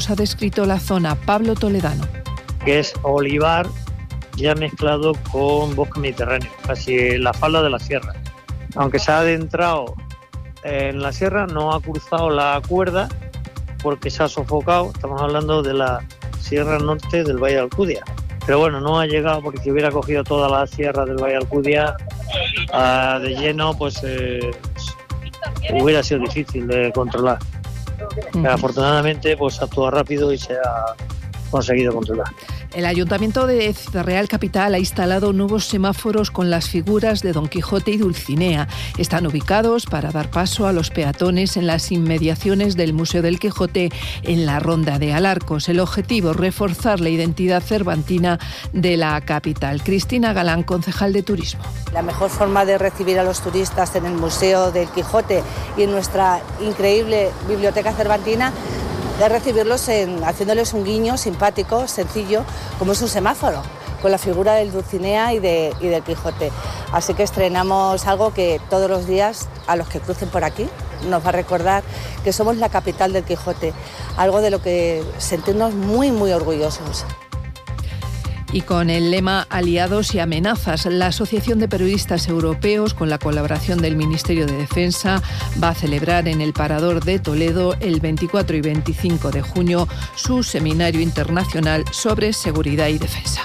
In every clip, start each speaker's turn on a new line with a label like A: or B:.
A: nos ha descrito la zona Pablo Toledano.
B: Que es olivar ya mezclado con bosque mediterráneo, casi la falda de la sierra. Aunque se ha adentrado en la sierra, no ha cruzado la cuerda porque se ha sofocado. Estamos hablando de la sierra norte del Valle de Alcudia. Pero bueno, no ha llegado porque si hubiera cogido toda la sierra del Valle de Alcudia de lleno, pues hubiera sido difícil de controlar. Pero afortunadamente pues actúa rápido y se ha conseguido controlar.
A: El Ayuntamiento de Ciudad Real Capital ha instalado nuevos semáforos con las figuras de Don Quijote y Dulcinea. Están ubicados para dar paso a los peatones en las inmediaciones del Museo del Quijote en la Ronda de Alarcos. El objetivo, reforzar la identidad cervantina de la capital. Cristina Galán, concejal de Turismo.
C: La mejor forma de recibir a los turistas en el Museo del Quijote y en nuestra increíble biblioteca cervantina de recibirlos haciéndoles un guiño simpático, sencillo, como es un semáforo, con la figura del Dulcinea y del Quijote. Así que estrenamos algo que todos los días a los que crucen por aquí nos va a recordar que somos la capital del Quijote, algo de lo que sentirnos muy, muy orgullosos.
A: Y con el lema Aliados y amenazas, la Asociación de Periodistas Europeos, con la colaboración del Ministerio de Defensa, va a celebrar en el Parador de Toledo el 24 y 25 de junio su seminario internacional sobre seguridad y defensa.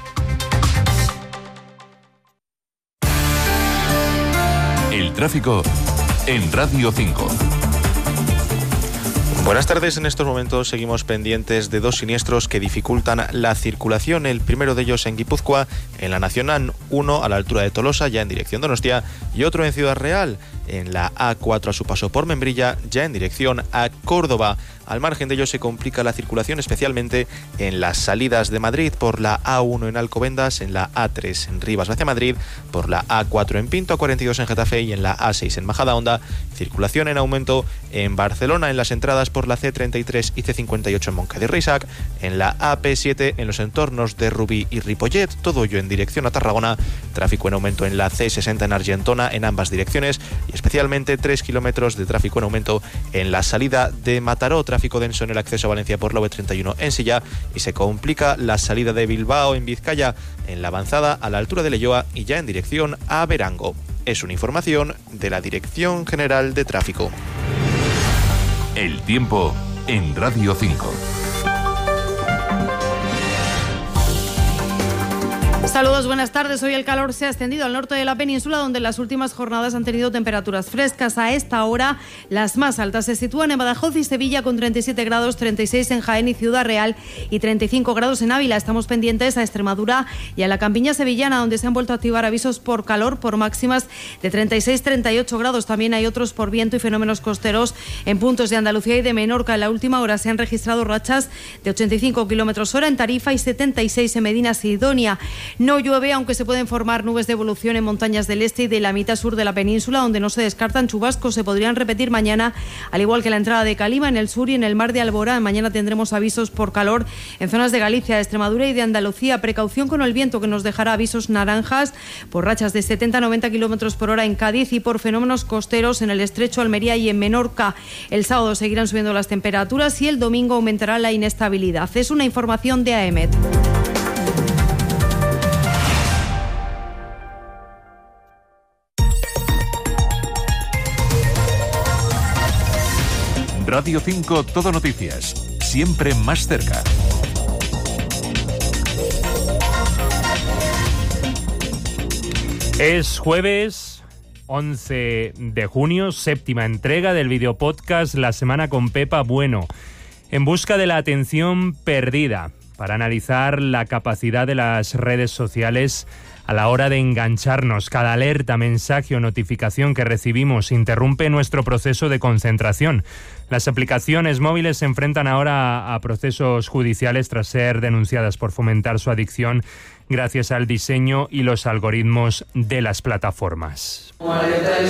D: El tráfico en Radio 5.
E: Buenas tardes. En estos momentos seguimos pendientes de dos siniestros que dificultan la circulación. El primero de ellos en Guipúzcoa, en la Nacional 1 a la altura de Tolosa, ya en dirección Donostia, y otro en Ciudad Real, en la A4 a su paso por Membrilla, ya en dirección a Córdoba. Al margen de ello se complica la circulación especialmente en las salidas de Madrid por la A1 en Alcobendas, en la A3 en Rivas hacia Madrid, por la A4 en Pinto, A42 en Getafe y en la A6 en Majadahonda. Circulación en aumento en Barcelona en las entradas por la C33 y C58 en Montcada y Reixac, en la AP7 en los entornos de Rubí y Ripollet, todo ello en dirección a Tarragona. Tráfico en aumento en la C60 en Argentona en ambas direcciones y especialmente 3 kilómetros de tráfico en aumento en la salida de Mataró. Tráfico denso en el acceso a Valencia por la V31 en Silla y se complica la salida de Bilbao en Vizcaya en la avanzada a la altura de Leioa y ya en dirección a Verango. Es una información de la Dirección General de Tráfico.
D: El tiempo en Radio 5.
F: Saludos, buenas tardes. Hoy el calor se ha extendido al norte de la península, donde en las últimas jornadas han tenido temperaturas frescas. A esta hora, las más altas se sitúan en Badajoz y Sevilla con 37 grados, 36 en Jaén y Ciudad Real y 35 grados en Ávila. Estamos pendientes a Extremadura y a la campiña sevillana, donde se han vuelto a activar avisos por calor por máximas de 36-38 grados. También hay otros por viento y fenómenos costeros en puntos de Andalucía y de Menorca. En la última hora se han registrado rachas de 85 km/h en Tarifa y 76 en Medina Sidonia. No llueve, aunque se pueden formar nubes de evolución en montañas del este y de la mitad sur de la península, donde no se descartan chubascos. Se podrían repetir mañana, al igual que la entrada de Calima en el sur y en el mar de Alborán. Mañana tendremos avisos por calor en zonas de Galicia, de Extremadura y de Andalucía. Precaución con el viento, que nos dejará avisos naranjas por rachas de 70-90 km/h en Cádiz y por fenómenos costeros en el Estrecho, Almería y en Menorca. El sábado seguirán subiendo las temperaturas y el domingo aumentará la inestabilidad. Es una información de AEMET.
D: Radio 5 Todo Noticias, siempre más cerca.
G: Es jueves 11 de junio, séptima entrega del videopodcast La Semana con Pepa Bueno, en busca de la atención perdida, para analizar la capacidad de las redes sociales a la hora de engancharnos. Cada alerta, mensaje o notificación que recibimos interrumpe nuestro proceso de concentración. Las aplicaciones móviles se enfrentan ahora a procesos judiciales tras ser denunciadas por fomentar su adicción gracias al diseño y los algoritmos de las plataformas.